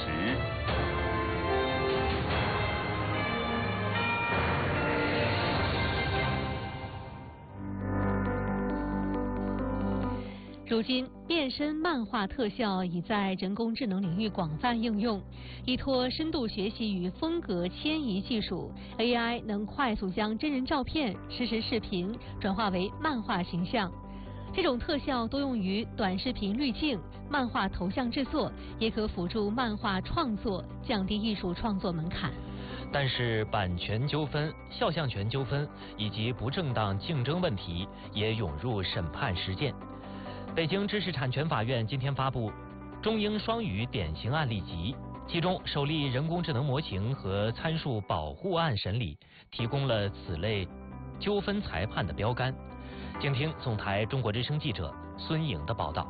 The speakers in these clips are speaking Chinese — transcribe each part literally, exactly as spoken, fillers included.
时。 如今，变身漫画特效已在人工智能领域广泛应用。依托深度学习与风格迁移技术 ，A I 能快速将真人照片、实时视频转化为漫画形象。这种特效多用于短视频滤镜、漫画头像制作，也可辅助漫画创作，降低艺术创作门槛。 但是，版权纠纷、肖像权纠纷以及不正当竞争问题也涌入审判实践。北京知识产权法院今天发布中英双语典型案例集，其中首例人工智能模型和参数保护案审理提供了此类纠纷裁判的标杆。请听总台中国之声记者孙颖的报道。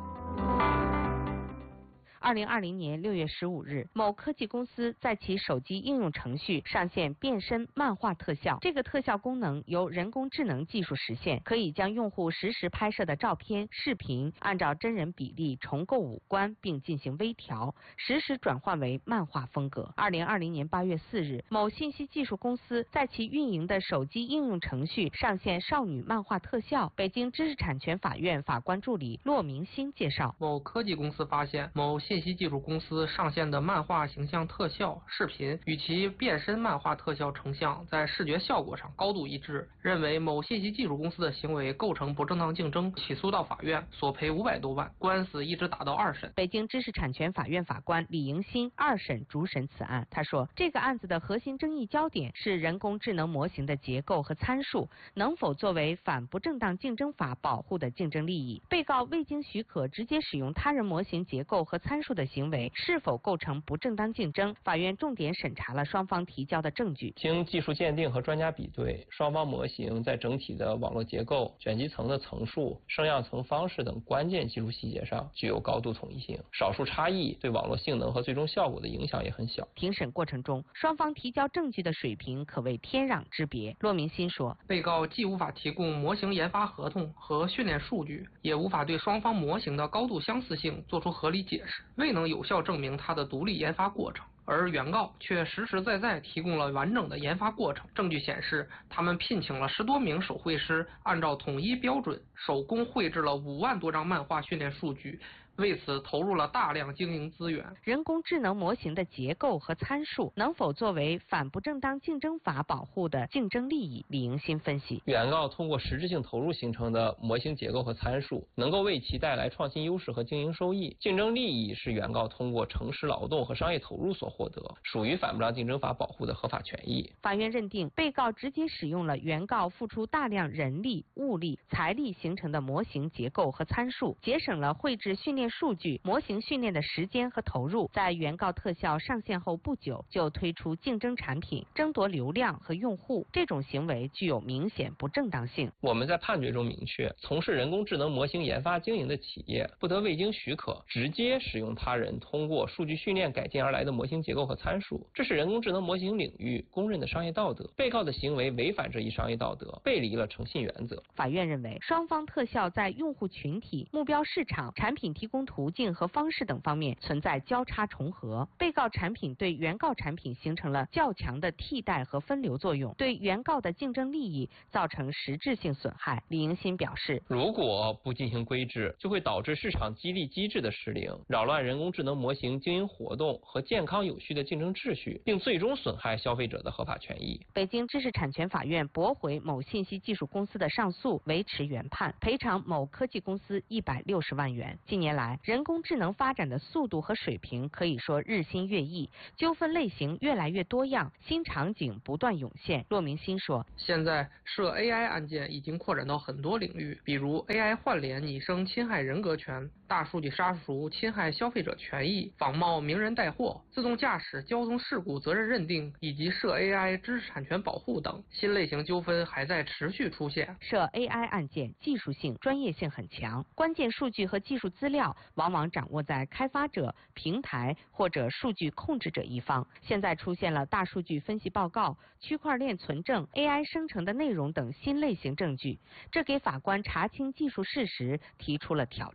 二零二零年六月十五日，某科技公司在其手机应用程序上线变身漫画特效。这个特效功能由人工智能技术实现，可以将用户实时拍摄的照片、视频按照真人比例重构五官，并进行微调，实时转换为漫画风格。二零二零年八月四日，某信息技术公司在其运营的手机应用程序上线少女漫画特效。北京知识产权法院法官助理骆明新介绍， 某科技公司发现某信息技术公司上线的漫画形象特效视频与其变身漫画特效成像在视觉效果上高度一致，认为某信息技术公司的行为构成不正当竞争，起诉到法院，索赔五百多万，官司一直打到二审。 北京知识产权法院法官李迎新二审主审此案。他说，这个案子的核心争议焦点是人工智能模型的结构和参数能否作为反不正当竞争法保护的竞争利益。被告未经许可直接使用他人模型结构和参数的行为是否构成不正当竞争？法院重点审查了双方提交的证据。 经技术鉴定和专家比对，双方模型在整体的网络结构、卷积层的层数、声样层方式等关键技术细节上具有高度统一性，少数差异对网络性能和最终效果的影响也很小。 庭审过程中，双方提交证据的水平可谓天壤之别。骆明新说， 被告既无法提供模型研发合同和训练数据，也无法对双方模型的高度相似性做出合理解释，未能有效证明他的独立研发过程，而原告却实实在在提供了完整的研发过程。证据显示，他们聘请了十多名手绘师，按照统一标准手工绘制了五万多张漫画训练数据，为此投入了大量经营资源。 人工智能模型的结构和参数能否作为反不正当竞争法保护的竞争利益？李迎新分析， 原告通过实质性投入形成的模型结构和参数能够为其带来创新优势和经营收益，竞争利益是原告通过诚实劳动和商业投入所获得，属于反不当竞争法保护的合法权益。 法院认定，被告直接使用了原告付出大量人力、物力、财力形成的模型结构和参数，节省了绘制训练数据、模型训练的时间和投入。在原告特效上线后不久就推出竞争产品，争夺流量和用户，这种行为具有明显不正当性。 我们在判决中明确，从事人工智能模型研发经营的企业不得未经许可直接使用他人通过数据训练改进而来的模型结构和参数，这是人工智能模型领域公认的商业道德。被告的行为违反这一商业道德，背离了诚信原则。 法院认为，双方特效在用户群体、目标市场、产品提供途径和方式等方面存在交叉重合。被告产品对原告产品形成了较强的替代和分流作用，对原告的竞争利益造成实质性损害。李迎新表示， 如果不进行规制，就会导致市场激励机制的失灵，扰乱人工智能模型经营活动和健康有序的竞争秩序，并最终损害消费者的合法权益。 北京知识产权法院驳回某信息技术公司的上诉，维持原判，赔偿某科技公司一百六十万元。近年来，人工智能发展的速度和水平可以说日新月异，纠纷类型越来越多样，新场景不断涌现。骆明新说， 现在涉 A I 案件已经扩展到很多领域，比如 A I 换脸拟声侵害人格权，大数据杀熟侵害消费者权益，仿冒名人带货，自动驾驶交通事故责任认定，以及涉 A I 知识产权保护等新类型纠纷还在持续出现。 涉 A I 案件技术性、专业性很强，关键数据和技术资料往往掌握在开发者、平台或者数据控制者一方。现在出现了大数据分析报告、区块链存证、A I 生成的内容等新类型证据，这给法官查清技术事实提出了挑战。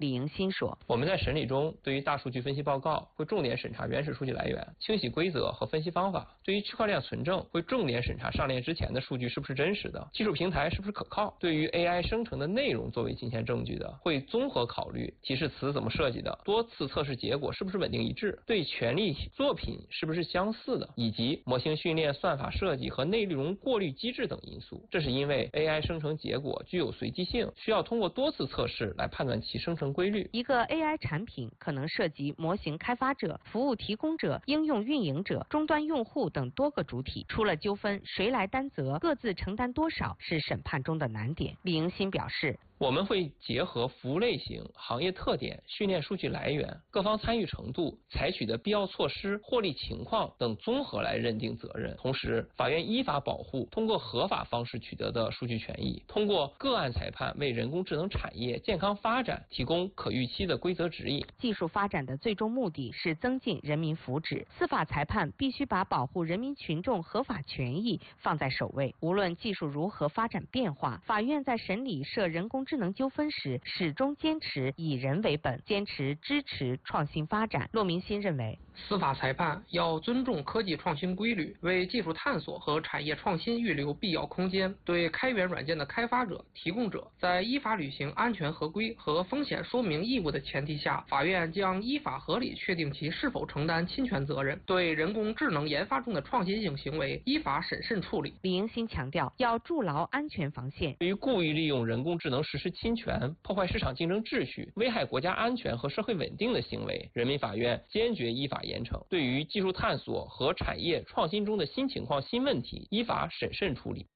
李迎新说：“ 我们在审理中，对于大数据分析报告会重点审查原始数据来源、清洗规则和分析方法；对于区块链存证，会重点审查上链之前的数据是不是真实的，技术平台是不是可靠；对于 A I 生成的内容作为进线证据的，会综合考虑提示词怎么设计的、多次测试结果是不是稳定一致、对权利作品是不是相似的，以及模型训练、算法设计和内容过滤机制等因素。这是因为 A I 生成结果具有随机性，需要通过多次测试来判断其生成规律。 一个 A I 产品可能涉及模型开发者、服务提供者、应用运营者、终端用户等多个主体，出了纠纷，谁来担责，各自承担多少，是审判中的难点。李迎新表示， 我们会结合服务类型、行业特点、训练数据来源、各方参与程度、采取的必要措施、获利情况等综合来认定责任。同时，法院依法保护通过合法方式取得的数据权益，通过个案裁判为人工智能产业健康发展提供可预期的规则指引。 技术发展的最终目的是增进人民福祉，司法裁判必须把保护人民群众合法权益放在首位。无论技术如何发展变化，法院在审理涉人工智能纠纷时，始终坚持以人为本，坚持支持创新发展。骆明新认为， 司法裁判要尊重科技创新规律，为技术探索和产业创新预留必要空间。对开源软件的开发者、提供者，在依法履行安全合规和风险说明义务的前提下，法院将依法合理确定其是否承担侵权责任。对人工智能研发中的创新性行为，依法审慎处理。 李迎新强调，要筑牢安全防线。 对于故意利用人工智能实施侵权、破坏市场竞争秩序、危害国家安全和社会稳定的行为，人民法院坚决依法严惩。对于技术探索和产业创新中的新情况、新问题，依法审慎处理。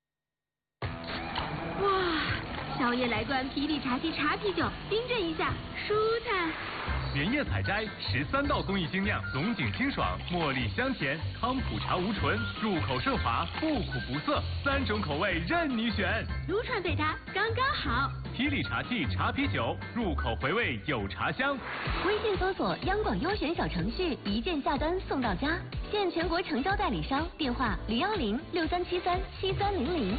哇，宵夜来罐啤力茶西茶啤酒，冰镇一下，舒坦。 连夜采摘十三道工艺精酿，龙井清爽，茉莉香甜，康普茶无醇，入口顺滑，不苦不涩，三种口味任你选。 撸串配它刚刚好。 啤力茶器茶啤酒，入口回味有茶香。 微信搜索央广优选小程序，一键下单送到家。现全国成交代理商，电话零幺零六三七三七三零零。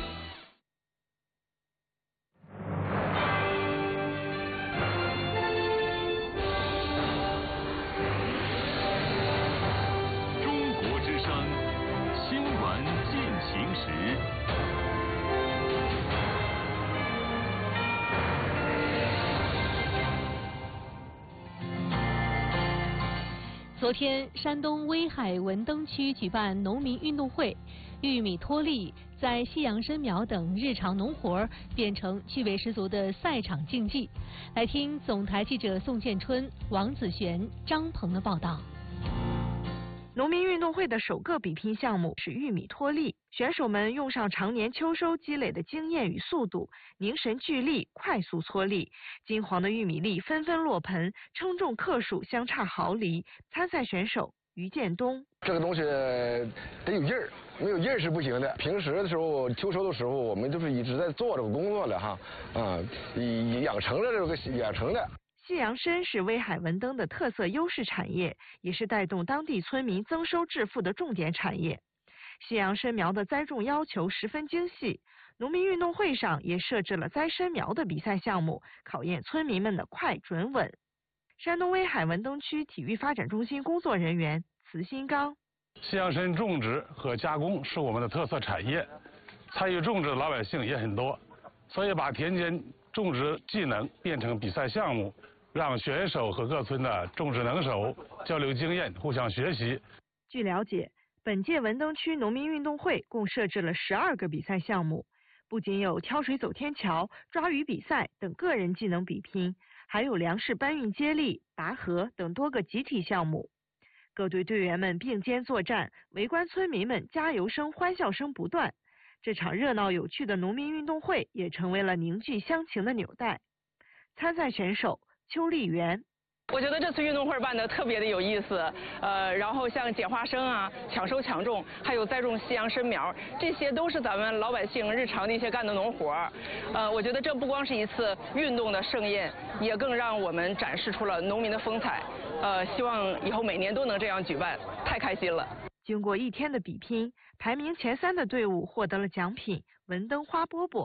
昨天，山东威海文登区举办农民运动会，玉米脱粒、在西洋参苗等日常农活变成趣味十足的赛场竞技。来听总台记者宋建春、王子璇、张鹏的报道。 农民运动会的首个比拼项目是玉米脱粒，选手们用上常年秋收积累的经验与速度，凝神聚力，快速搓粒。金黄的玉米粒纷纷落盆，称重克数相差毫厘。参赛选手于建东： 这个东西得有劲儿，没有劲儿是不行的。平时的时候，秋收的时候，我们就是一直在做这个工作了哈，啊，养成了这个养成的。 西洋参是威海文登的特色优势产业，也是带动当地村民增收致富的重点产业。西洋参苗的栽种要求十分精细，农民运动会上也设置了栽参苗的比赛项目，考验村民们的快准稳。山东威海文登区体育发展中心工作人员慈新刚： 西洋参种植和加工是我们的特色产业，参与种植的老百姓也很多，所以把田间种植技能变成比赛项目，让选手和各村的种植能手交流经验，互相学习。 据了解，本届文登区农民运动会共设置了十二个比赛项目，不仅有挑水走天桥、抓鱼比赛等个人技能比拼，还有粮食搬运接力、拔河等多个集体项目。各队队员们并肩作战，围观村民们加油声、欢笑声不断。这场热闹有趣的农民运动会也成为了凝聚乡情的纽带。参赛选手邱丽媛： 我觉得这次运动会办得特别的有意思，呃，然后像捡花生啊、抢收抢种，还有栽种西洋参苗，这些都是咱们老百姓日常的一些干的农活儿。呃，我觉得这不光是一次运动的盛宴，也更让我们展示出了农民的风采。呃，希望以后每年都能这样举办，太开心了。 经过一天的比拼，排名前三的队伍获得了奖品文登花饽饽，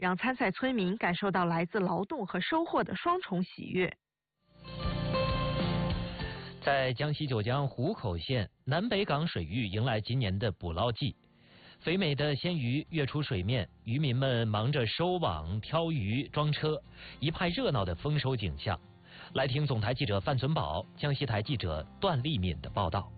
让参赛村民感受到来自劳动和收获的双重喜悦。 在江西九江湖口县南北港水域迎来今年的捕捞季，肥美的鲜鱼跃出水面，渔民们忙着收网、挑鱼、装车，一派热闹的丰收景象。来听总台记者范存宝、江西台记者段丽敏的报道。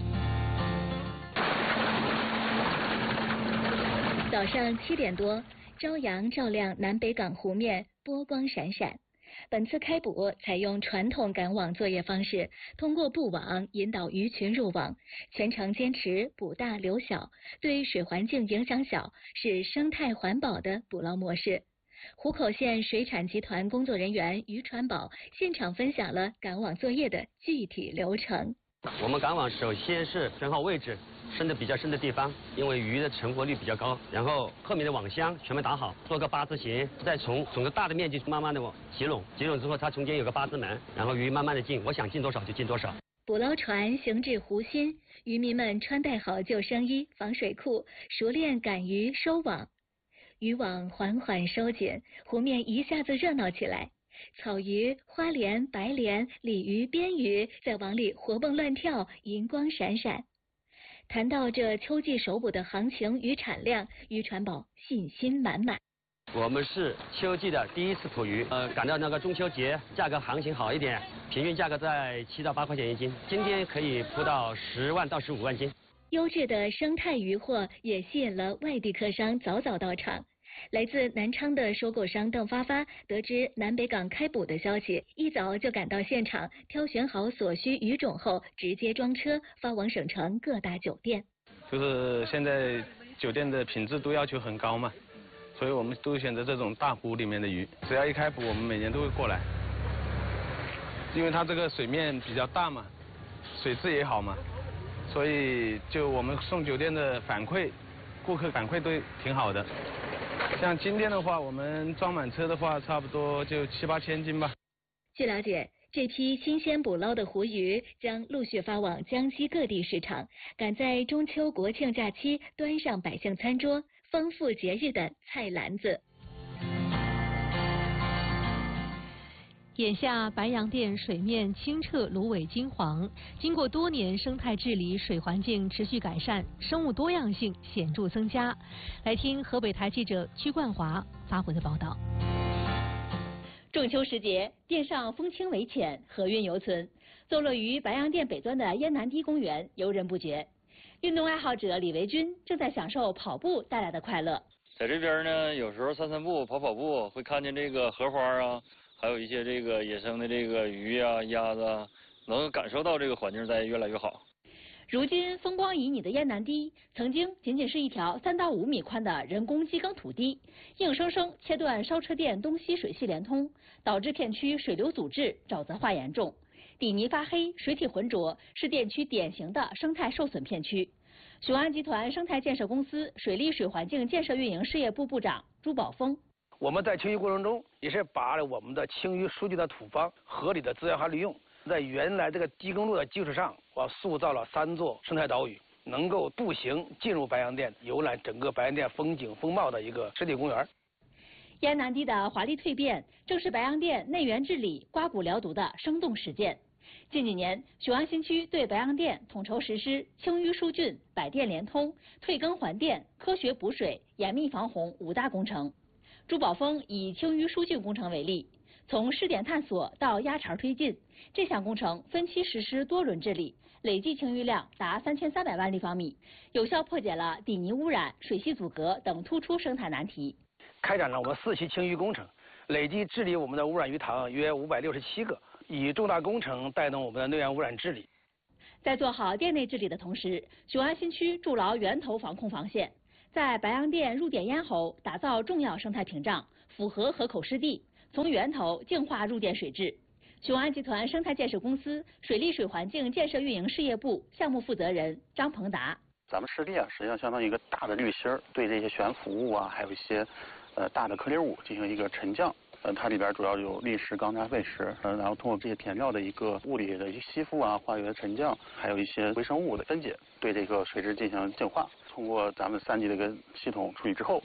早上七点多，朝阳照亮南北港湖面，波光闪闪。本次开捕采用传统赶网作业方式，通过布网引导鱼群入网，全程坚持捕大留小，对水环境影响小，是生态环保的捕捞模式。湖口县水产集团工作人员于传宝现场分享了赶网作业的具体流程。 我们赶网首先是选好位置，深的比较深的地方，因为鱼的成活率比较高。然后后面的网箱全部打好，做个八字形，再从整个大的面积慢慢的往集拢，集拢之后它中间有个八字门，然后鱼慢慢的进，我想进多少就进多少。 捕捞船行至湖心，渔民们穿戴好救生衣、防水裤，熟练赶鱼收网。渔网缓缓收紧，湖面一下子热闹起来。草鱼、花鲢、白鲢、鲤鱼、边鱼在网里活蹦乱跳，银光闪闪。谈到这秋季首捕的行情与产量，于传宝信心满满。 我们是秋季的第一次捕鱼，呃，赶到那个中秋节，价格行情好一点，平均价格在七到八块钱一斤，今天可以捕到十万到十五万斤。 优质的生态渔获也吸引了外地客商早早到场。来自南昌的收购商邓发发得知南北港开捕的消息，一早就赶到现场，挑选好所需鱼种后，直接装车发往省城各大酒店。 就是现在酒店的品质都要求很高嘛，所以我们都选择这种大湖里面的鱼。只要一开捕，我们每年都会过来，因为它这个水面比较大嘛，水质也好嘛，所以就我们送酒店的反馈，顾客反馈都挺好的。像今天的话，我们装满车的话，差不多就七八千斤吧。 据了解，这批新鲜捕捞的湖鱼将陆续发往江西各地市场，赶在中秋国庆假期端上百姓餐桌，丰富节日的菜篮子。 眼下白洋淀水面清澈，芦苇金黄，经过多年生态治理，水环境持续改善，生物多样性显著增加。来听河北台记者屈冠华发回的报道。 中秋时节，淀上风清为浅，河韵犹存。坐落于白洋淀北端的燕南堤公园游人不绝。运动爱好者李维军正在享受跑步带来的快乐。 在这边呢，有时候散散步、跑跑步，会看见这个荷花啊。还有一些这个野生的这个鱼啊、鸭子啊，能感受到这个环境在越来越好。 如今风光旖旎的燕南堤，曾经仅仅是一条三到五米宽的人工基耕土堤，硬生生切断烧车店东西水系连通，导致片区水流阻滞、沼泽化严重，底泥发黑、水体浑浊，是店区典型的生态受损片区。雄安集团生态建设公司水利水环境建设运营事业部部长朱宝峰。 我们在清淤过程中，也是把我们的清淤数据的土方合理的资源化利用，在原来这个堤耕路的基础上，我塑造了三座生态岛屿，能够步行进入白洋淀，游览整个白洋淀风景风貌的一个湿地公园。 燕南堤的华丽蜕变，正是白洋淀内源治理、刮骨疗毒的生动实践。近几年，雄安新区对白洋淀统筹实施清淤疏浚、百店联通、退耕还电、科学补水、严密防洪五大工程。朱宝峰以清淤疏浚工程为例，从试点探索到压茬推进，这项工程分期实施多轮治理，累计清淤量达三千三百万立方米，有效破解了底泥污染、水系阻隔等突出生态难题。 开展了我们四期清淤工程，累计治理我们的污染鱼塘约五百六十七个，以重大工程带动我们的内源污染治理。 在做好店内治理的同时，雄安新区筑牢源头防控防线。在白洋淀入点咽喉打造重要生态屏障，符合河口湿地，从源头净化入店水质。雄安集团生态建设公司水利水环境建设运营事业部项目负责人张鹏达。 咱们湿地啊，实际上相当于一个大的滤芯儿，对这些悬浮物啊，还有一些呃大的颗粒物进行一个沉降。呃，它里边主要有砾石、钢渣、废石，呃，然后通过这些填料的一个物理的一个吸附啊、化学的沉降，还有一些微生物的分解，对这个水质进行净化。通过咱们三级的一个系统处理之后，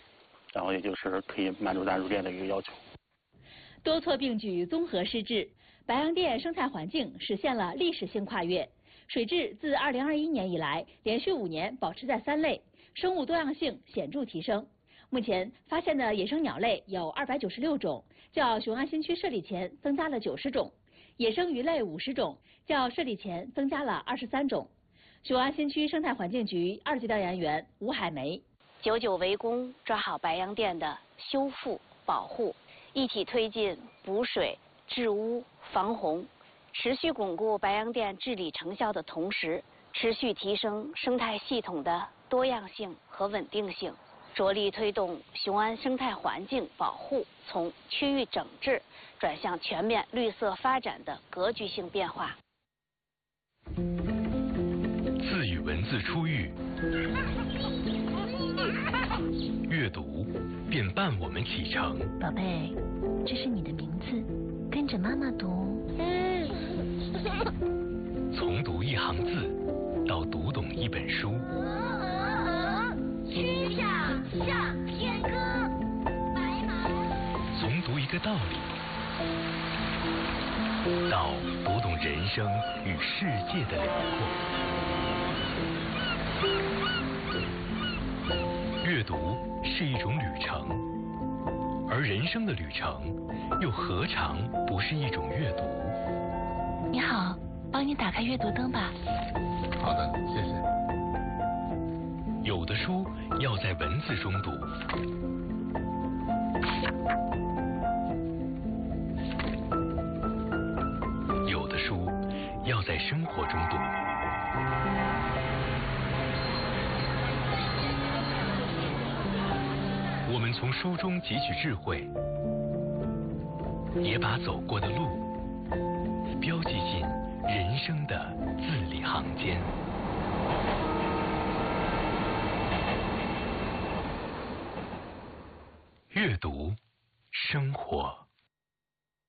然后也就是可以满足大家入店的一个要求。 多措并举，综合施治，白洋淀生态环境实现了历史性跨越。水质自二零二一年以来，连续五年保持在三类，生物多样性显著提升。目前发现的野生鸟类有二百九十六种，较雄安新区设立前增加了九十种；野生鱼类五十种，较设立前增加了二十三种。雄安新区生态环境局二级调研员吴海梅： 久久围攻，抓好白洋淀的修复保护，一体推进补水、治污、防洪，持续巩固白洋淀治理成效的同时，持续提升生态系统的多样性和稳定性，着力推动雄安生态环境保护从区域整治转向全面绿色发展的格局性变化。 自与文字初遇，阅读便伴我们启程。 宝贝，这是你的名字，跟着妈妈读。 从读一行字到读懂一本书。 曲项向天歌，白马。 从读一个道理到读懂人生与世界的辽阔。阅读是一种旅程，而人生的旅程又何尝不是一种阅读？ 你好，帮你打开阅读灯吧。 好的，谢谢。有的书要在文字中读，有的书要在生活中读。我们从书中汲取智慧，也把走过的路标记进人生的字里行间。阅读，生活。